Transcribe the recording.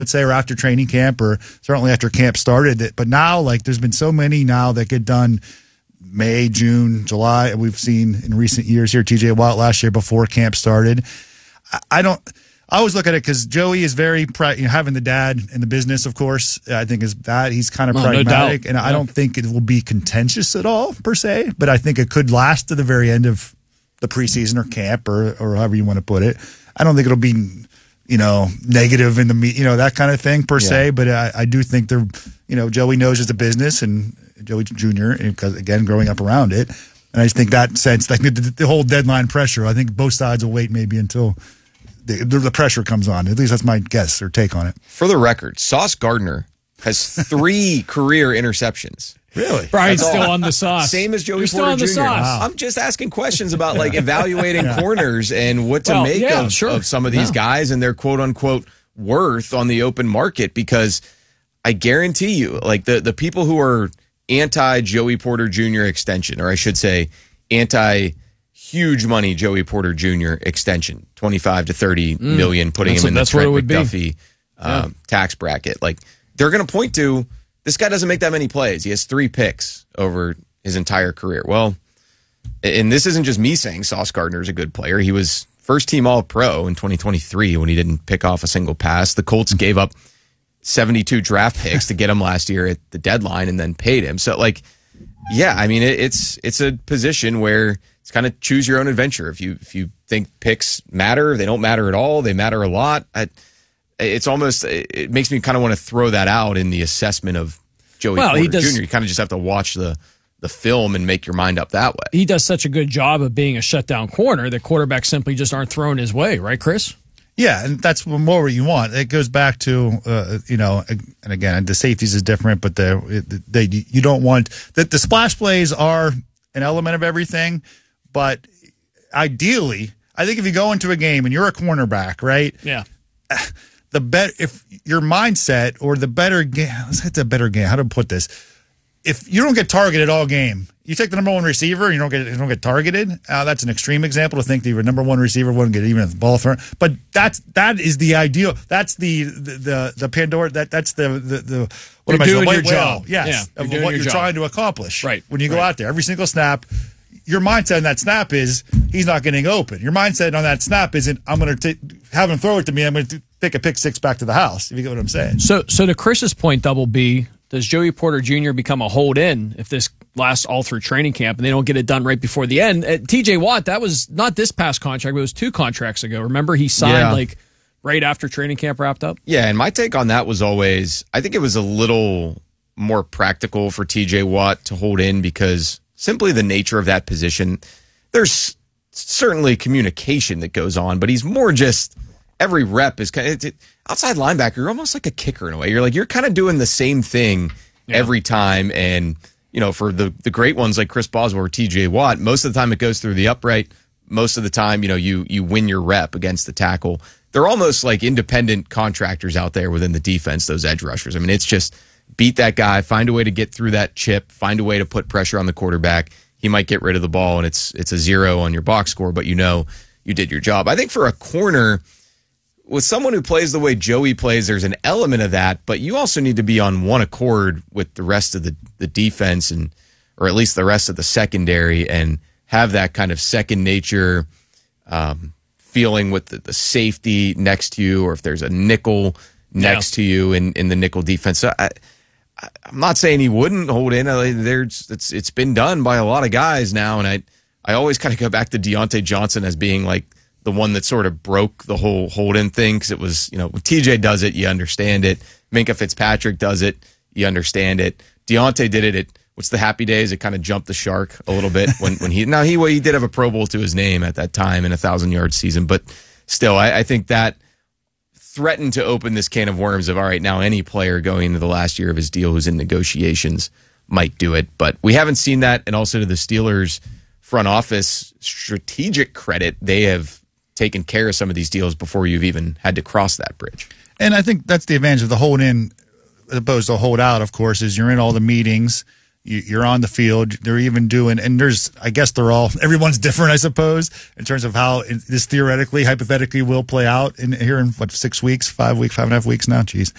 let's say, or after training camp, or certainly after camp started. But now, like, there's been so many now that get done May, June, July. We've seen in recent years here, TJ Watt last year before camp started. I always look at it because Joey is very, having the dad in the business, of course, I think is that he's kind of pragmatic. And I don't think it will be contentious at all, per se, but I think it could last to the very end of the preseason or camp or however you want to put it. I don't think it'll be, negative in the, that kind of thing, per se, but I do think they're, Joey knows it's a business, and Joey Jr., because, again, growing up around it. And I just think that sense, like the whole deadline pressure, I think both sides will wait maybe until the pressure comes on. At least that's my guess or take on it. For the record, Sauce Gardner has 3 career interceptions. Really? Brian's still on the sauce. Same as Joey You're Porter Jr. Still on the sauce. Wow. I'm just asking questions about evaluating corners and what to make of some of these guys and their quote-unquote worth on the open market, because I guarantee you, the people who are anti-Joey Porter Jr. extension, or I should say anti-huge money Joey Porter Jr. extension, 25 to 30 million, putting him in the Trent McDuffie tax bracket. They're going to point to, this guy doesn't make that many plays. He has 3 picks over his entire career. Well, and this isn't just me saying Sauce Gardner is a good player. He was first-team All-Pro in 2023 when he didn't pick off a single pass. The Colts gave up 72 draft picks to get him last year at the deadline and then paid him. So, it's a position where it's kind of choose your own adventure. If you think picks matter, they don't matter at all. They matter a lot. It makes me kind of want to throw that out in the assessment of Joey Porter Jr. You kind of just have to watch the film and make your mind up that way. He does such a good job of being a shutdown corner that quarterbacks simply just aren't thrown his way, right, Chris? Yeah, and that's more what you want. It goes back to, and again, the safeties is different, but you don't want the splash plays are an element of everything, but ideally, I think if you go into a game and you're a cornerback, right? Yeah. If your mindset or the better game, let's hit the better game. How to put this? If you don't get targeted all game, you take the number 1 receiver and you don't get targeted. That's an extreme example to think that your number 1 receiver wouldn't get even the ball thrown. But that is the ideal. That's the Pandora. That's the what am I saying? Your job. Yes, of what you're trying to accomplish. Right. When you go out there, every single snap. Your mindset on that snap is he's not getting open. Your mindset on that snap isn't I'm going to have him throw it to me. I'm going to take a pick 6 back to the house. If you get what I'm saying. So to Chris's point, Double B, does Joey Porter Jr. become a hold-in if this lasts all through training camp and they don't get it done right before the end? TJ Watt, that was not this past contract, but it was 2 contracts ago. Remember, he signed right after training camp wrapped up? Yeah, and my take on that was always, I think it was a little more practical for TJ Watt to hold in because simply the nature of that position. There's certainly communication that goes on, but he's more just every rep is kind of outside linebacker. You're almost like a kicker in a way. You're kind of doing the same thing every time. And, for the great ones like Chris Boswell or TJ Watt, most of the time it goes through the upright. Most of the time, you win your rep against the tackle. They're almost like independent contractors out there within the defense, those edge rushers. I mean, it's just beat that guy, find a way to get through that chip, find a way to put pressure on the quarterback. He might get rid of the ball, and it's a 0 on your box score, but you did your job. I think for a corner, with someone who plays the way Joey plays, there's an element of that, but you also need to be on one accord with the rest of the defense, or at least the rest of the secondary, and have that kind of second nature feeling with the safety next to you, or if there's a nickel next to you in the nickel defense. So I'm not saying he wouldn't hold in. It's been done by a lot of guys now, and I always kind of go back to Deontay Johnson as being like the one that sort of broke the whole hold-in thing, because it was, when TJ does it, you understand it. Minkah Fitzpatrick does it, you understand it. Deontay did it at, what's the Happy Days? It kind of jumped the shark a little bit when he did have a Pro Bowl to his name at that time in a 1,000-yard season, but still, I think that threatened to open this can of worms of, all right, now any player going into the last year of his deal who's in negotiations might do it. But we haven't seen that. And also to the Steelers front office strategic credit, they have taken care of some of these deals before you've even had to cross that bridge. And I think that's the advantage of the hold in as opposed to hold out, of course, is you're in all the meetings. You're on the field. They're even doing, and everyone's different, I suppose, in terms of how this theoretically, hypothetically will play out here in 6 weeks, 5 weeks, 5.5 weeks now. Jeez.